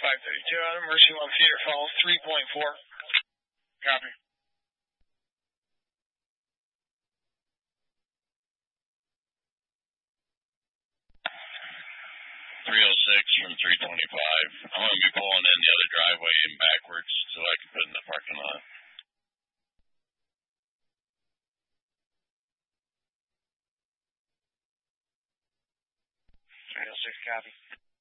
532 Adam, Mercy 1 Cedar Falls, 3.4. Copy. 306 from 325. I'm going to be pulling in the other driveway and backwards so I can put in the parking lot. Copy.